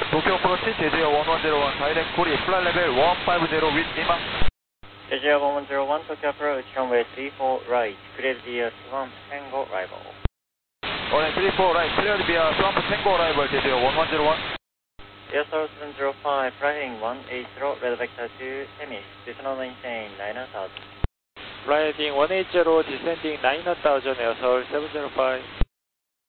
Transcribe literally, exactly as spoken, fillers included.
Tokyo approach, Jeju one one zero one, direct Korea, flight level one five zero with Lima. Jeju one one zero one, Tokyo approach, runway three four right, cleared via Swamp Tango arrival. Runway three four right, cleared via Swamp Tango arrival, Jeju one one zero one. A S R seven zero five, flying one eighty, red vector to Temis, descend maintain nine thousand. Flying one eighty, descending nine thousand, Air Seoul seven zero five.